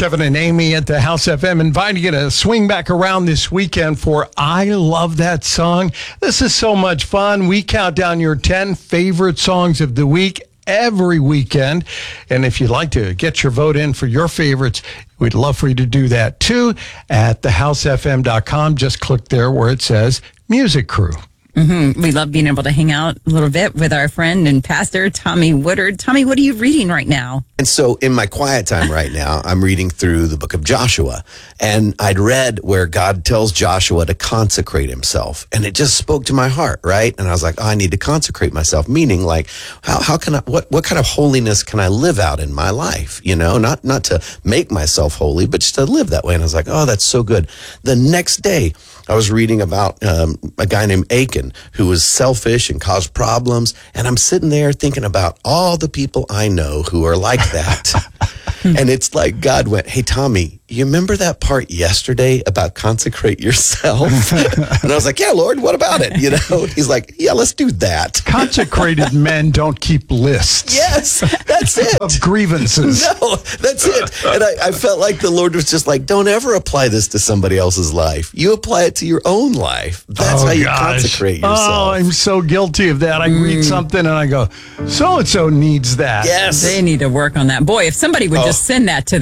Kevin and Amy at the House FM inviting you to swing back around this weekend for I Love That Song. This is so much fun. We count down your 10 favorite songs of the week every weekend. And if you'd like to get your vote in for your favorites, we'd love for you to do that too at thehousefm.com. Just click there where it says Music Crew. We love being able to hang out a little bit with our friend and pastor, Tommy Woodard. Tommy, what are you reading right now? And so in my quiet time right now, I'm reading through the book of Joshua. And I'd read where God tells Joshua to consecrate himself. And it just spoke to my heart, right? And I was like, I need to consecrate myself. Meaning like, how can I, what kind of holiness can I live out in my life? You know, not to make myself holy, but just to live that way. And I was like, oh, that's so good. The next day, I was reading about a guy named Achan who was selfish and caused problems. And I'm sitting there thinking about all the people I know who are like that. And it's like God went, hey, Tommy, you remember that part yesterday about consecrate yourself? And I was like, yeah, Lord, what about it? You know, he's like, yeah, let's do that. Consecrated men don't keep lists. Yes, that's it. Of grievances. No, that's it. And I felt like the Lord was just like, don't ever apply this to somebody else's life. You apply it to your own life. That's how you consecrate yourself. Oh, I'm so guilty of that. I read something and I go, so-and-so needs that. Yes. They need to work on that. Boy, if somebody would just send that to